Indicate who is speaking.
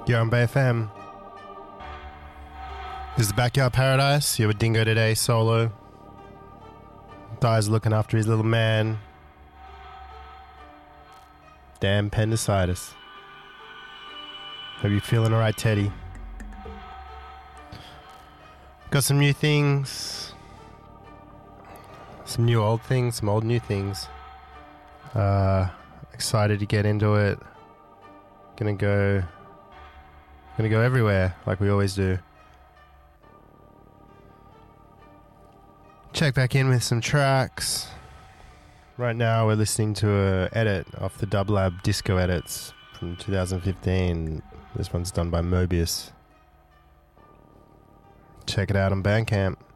Speaker 1: You're on BFM. This is Backyard Paradise. You're with Dingo today, solo. Guy's looking after his little man. Damn appendicitis. Hope you're feeling alright, Teddy. Got some new things. Some new old things, some old new things. Excited to get into it. Gonna go everywhere like we always do. Check back in with some tracks. Right now we're listening to a edit off the Dublab Disco Edits from 2015. This one's done by Mobius. Check it out on Bandcamp.